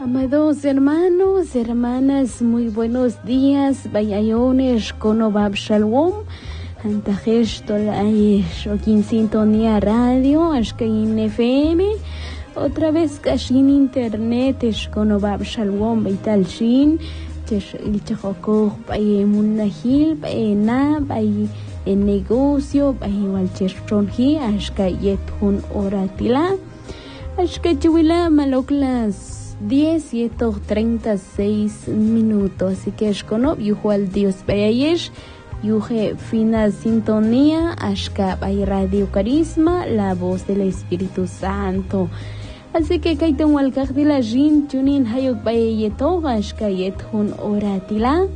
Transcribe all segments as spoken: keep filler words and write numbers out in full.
Amados hermanos, hermanas, muy buenos días. Bayayones, Konobab Shalom. Antajesh Tolaish, Okin Sintonía Radio, Ashkain F M. Otra vez Kashin Internet, Konobab Shalom, Baital Shin. Tesh Ilchakok, Bay Munahil, Bay Na, Bay el negocio, Bay Walchestronhi, Ashkayet Hun Oratila. Ashkachuila Maloklas. diez y treinta y seis minutos, así que es con yujual Dios Bayayesh, yuje fina sintonía, ashka bay Radio Carisma, la voz del Espíritu Santo. Así que kaiten walkakdila jin tunin hayok bayayeto, ashka yethun oratila,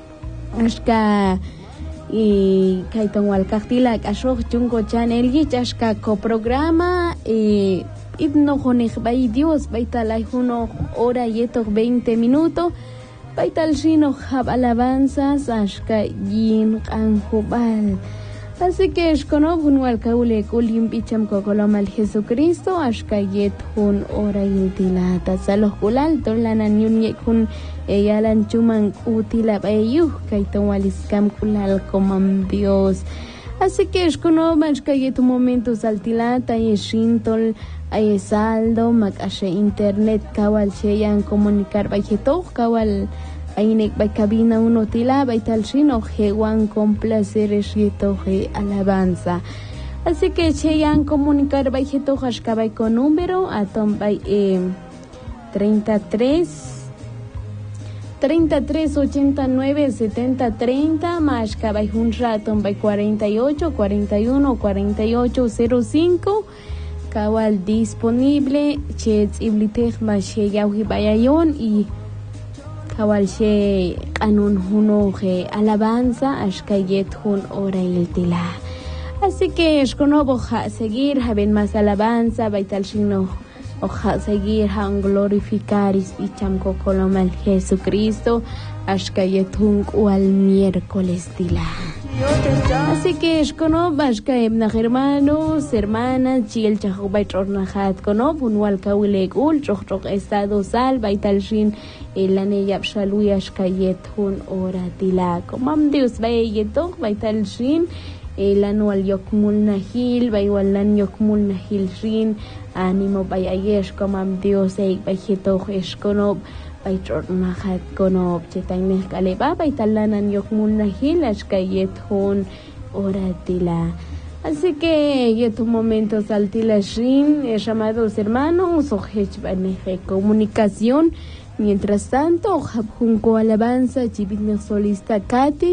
ashka y kaiten walkakdila kashok chungo channel yich ashka coprograma y Ibno Jonej bay Dios, baital uno hora y estos veinte minutos, baital shino hab alabanzas, ashka yin anjubal. Así que es con un walkaule kulim picham kokolomal Jesucristo, ashka yet hun hora y tilata. Salos kulal, tolanan yun yekun eyalan chuman utila bayu, kaiton waliskam kulal komam Dios. Así que es con ashka yet momentos altilata y shintol. Ay saldo, makashe internet, kawal sheyan comunicar bajeto, kawal ainek bay cabina uno tila, bay tal shino, jewan complacer esieto, je alabanza. Así que sheyan comunicar bajeto, hashkabay con número, atom bay eh, treinta y tres, treinta y tres, ochenta y nueve, setenta, treinta, más kabay un raton bay cuarenta y ocho, cuarenta y uno, cuarenta y ocho, cero cinco. Kawal disponible, chets iblitech mashe yauhi bayayon y kawal she anun huno je alabanza ashkayet hun ora il tila. Así que es con oja seguir, haben más alabanza, baital shino oja seguir, han glorificar y picham kokolomal Jesucristo ashkayet hun al miércoles tila. Así que es con bashka ebna hermanos, hermanas, chiel chahubay trornahat konob, un walkawile gul, troch estado sal, baital shin, el aneyab shaluy ashkayet hun oratila. Comam Dios bayeto, baital shin, el anual yokmul nahil, baywalan yokmul nahil shin, ánimo bayayesh, comam Dios eik bayeto, es konob. Baitror nahat konob chetang mehkaleba baitalanan yokmul nahil ashkayet hun oratila. Así que yetu momentos altila shin, llamados hermanos, ojech baneje comunicación. Mientras tanto, junco alabanza, chibitne solista Kati.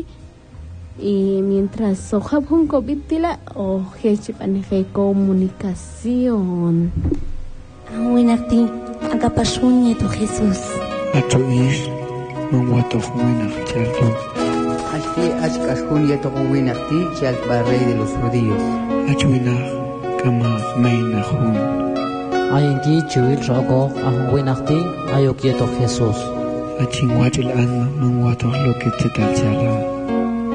Y mientras sojab junco bitila, ojech baneje comunicación. Ahuinakti, agapasun yetu Jesús. Atuish, Manguatof Muinach Chalto. Ashti Ashkashun Yetohuinachti, Chalpa Rey de los Judíos. Achuinach, Kama Mainachun. Ayinki Chuil Rogo, Ahuinachti, Ayokieto Jesús. Achinguatil Anma, Manguatof Loquete Chala.